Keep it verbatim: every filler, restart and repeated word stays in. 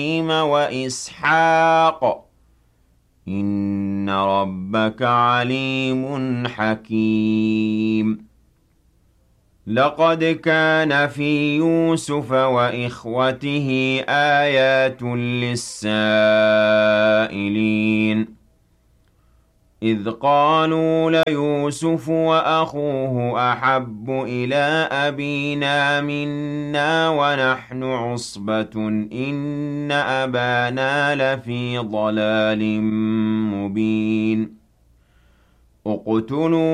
وإسحاق إن ربك عليم حكيم لقد كان في يوسف وإخوته آيات للسائلين إذ قالوا ليوسف وأخوه أحب إلى أبينا منا ونحن عصبة إن أبانا لفي ضلال مبين اقتلوا